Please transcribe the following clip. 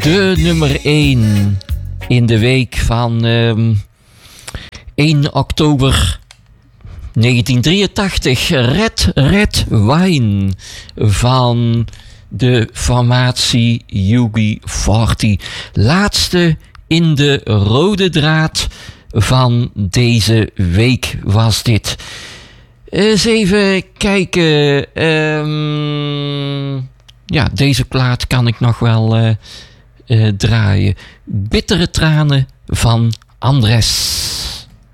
de nummer 1 in de week van 1 oktober 1983. Red Wine van de formatie UB40. Laatste in de rode draad van deze week was dit. Eens even kijken. Ja, deze plaat kan ik nog wel draaien. Bittere tranen van Andres.